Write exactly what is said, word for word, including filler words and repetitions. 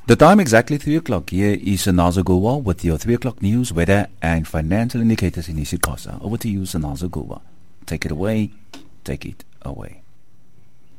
The time exactly three o'clock. Here is Sanazo Gowa with your three o'clock news, weather and financial indicators in isiXhosa. Over to you, Sanazo Gowa. Take it away. Take it away.